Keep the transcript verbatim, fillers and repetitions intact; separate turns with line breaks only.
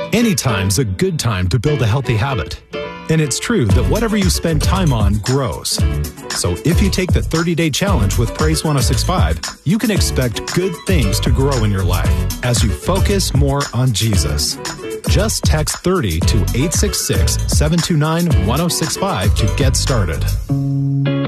Anytime's a good time to build a healthy habit. And it's true that whatever you spend time on grows. So if you take the thirty-day challenge with Praise ten sixty-five, you can expect good things to grow in your life as you focus more on Jesus. Just text thirty to eight six six, seven two nine, one oh six five to get started.